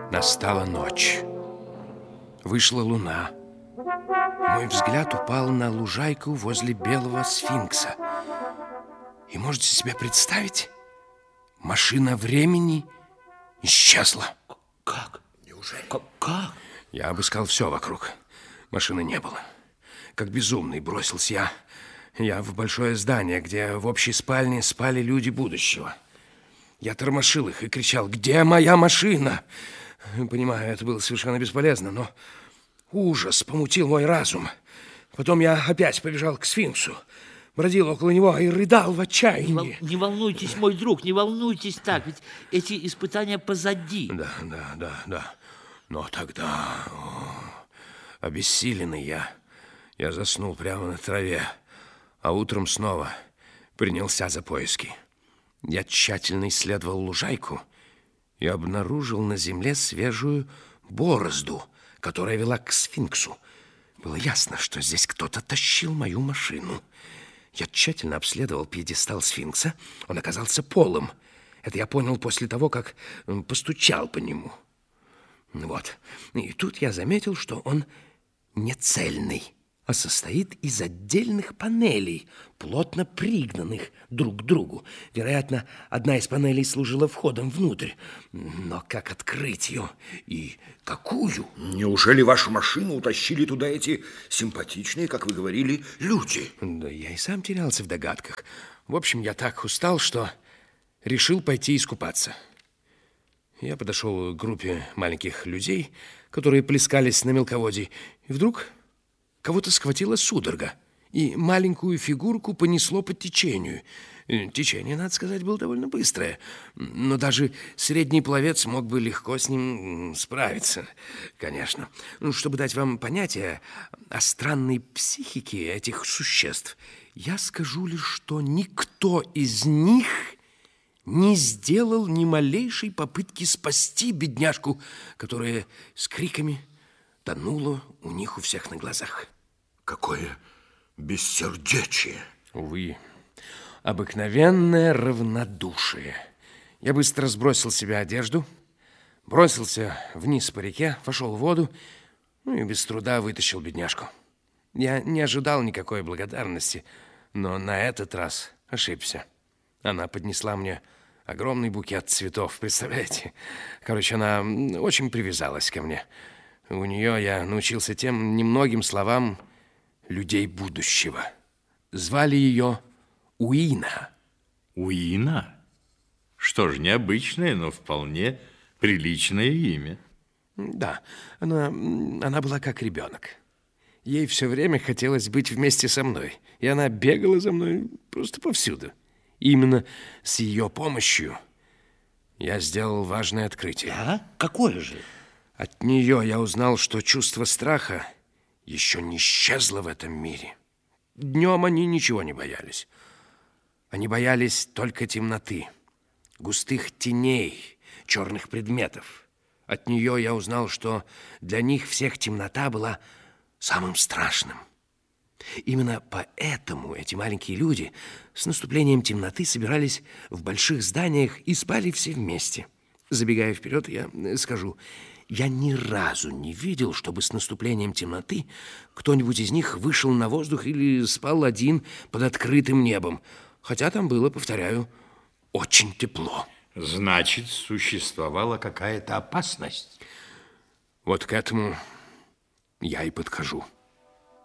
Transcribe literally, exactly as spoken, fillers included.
Настала ночь. Вышла луна. Мой взгляд упал на лужайку возле белого сфинкса. И можете себе представить, машина времени исчезла. Как? Неужели? Как? как? Я обыскал все вокруг. Машины не было. Как безумный бросился я. Я в большое здание, где в общей спальне спали люди будущего. Я тормошил их и кричал: «Где моя машина?» Понимаю, это было совершенно бесполезно, но ужас помутил мой разум. Потом я опять побежал к сфинксу, бродил около него и рыдал в отчаянии. Не, вол, не волнуйтесь, мой друг, не волнуйтесь так, ведь эти испытания позади. Да, да, да, да. Но тогда, о, обессиленный я, я заснул прямо на траве, а утром снова принялся за поиски. Я тщательно исследовал лужайку и обнаружил на земле свежую борозду, которая вела к сфинксу. Было ясно, что здесь кто-то тащил мою машину. Я тщательно обследовал пьедестал сфинкса. Он оказался полым. Это я понял после того, как постучал по нему. Вот. И тут я заметил, что он не цельный, а состоит из отдельных панелей, плотно пригнанных друг к другу. Вероятно, одна из панелей служила входом внутрь. Но как открыть ее и какую? Неужели вашу машину утащили туда эти симпатичные, как вы говорили, люди? Да я и сам терялся в догадках. В общем, я так устал, что решил пойти искупаться. Я подошел к группе маленьких людей, которые плескались на мелководье, и вдруг кого-то схватила судорога, и маленькую фигурку понесло по течению. Течение, надо сказать, было довольно быстрое, но даже средний пловец мог бы легко с ним справиться, конечно. Ну, чтобы дать вам понятие о странной психике этих существ, я скажу лишь, что никто из них не сделал ни малейшей попытки спасти бедняжку, которая с криками тонула у них у всех на глазах. Какое бессердечие! Увы, обыкновенное равнодушие. Я быстро сбросил с себя одежду, бросился вниз по реке, вошел в воду, ну и без труда вытащил бедняжку. Я не ожидал никакой благодарности, но на этот раз ошибся. Она поднесла мне огромный букет цветов, представляете? Короче, она очень привязалась ко мне. У нее я научился тем немногим словам людей будущего. Звали ее Уина. Уина? Что ж, необычное, но вполне приличное имя. Да, она, она была как ребенок. Ей все время хотелось быть вместе со мной, и она бегала за мной просто повсюду. Именно с ее помощью я сделал важное открытие. А? Какое же? От нее я узнал, что чувство страха еще не исчезло в этом мире. Днем они ничего не боялись. Они боялись только темноты, густых теней, черных предметов. От нее я узнал, что для них всех темнота была самым страшным. Именно поэтому эти маленькие люди с наступлением темноты собирались в больших зданиях и спали все вместе. Забегая вперед, я скажу, я ни разу не видел, чтобы с наступлением темноты кто-нибудь из них вышел на воздух или спал один под открытым небом. Хотя там было, повторяю, очень тепло. Значит, существовала какая-то опасность. Вот к этому я и подхожу.